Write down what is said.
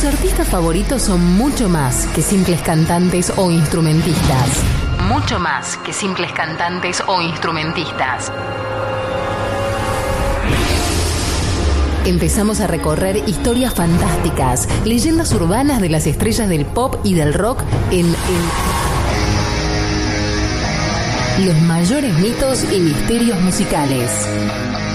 Tus artistas favoritos son mucho más que simples cantantes o instrumentistas. Mucho más que simples cantantes o instrumentistas. Empezamos a recorrer historias fantásticas, leyendas urbanas de las estrellas del pop y del rock en los mayores mitos y misterios musicales.